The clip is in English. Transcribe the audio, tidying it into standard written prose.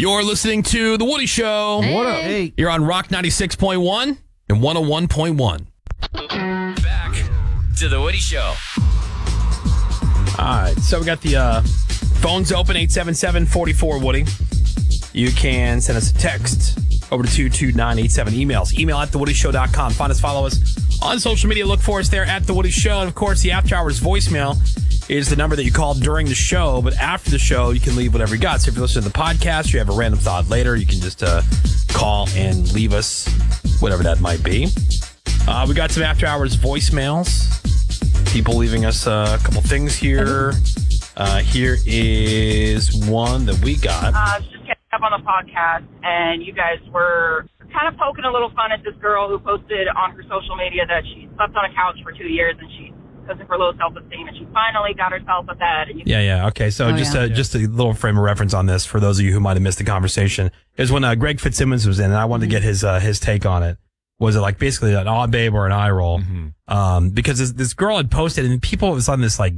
You're listening to The Woody Show. Hey. What up? Hey. You're on Rock 96.1 and 101.1. Back to The Woody Show. All right, so we got the phones open, 877-44-WOODY. You can send us a text over to 22987. Email at thewoodyshow.com. Find us, follow us on social media. Look for us there at The Woody Show. And, of course, the After Hours voicemail is the number that you call during the show. But after the show, you can leave whatever you got. So if you're listening to the podcast, you have a random thought later, you can just call and leave us whatever that might be. We got some After Hours voicemails. People leaving us a couple things here. Here is one that we got. Just catching up on the podcast, and you guys were kind of poking a little fun at this girl who posted on her social media that she slept on a couch for 2 years, and because of her low self-esteem, and she finally got herself a bed. And Yeah. Okay, so just a little frame of reference on this for those of you who might have missed the conversation. Is when Greg Fitzsimmons was in, and I wanted to get his take on it. Was it like basically an odd babe or an eye roll? Because this girl had posted, and people was on this like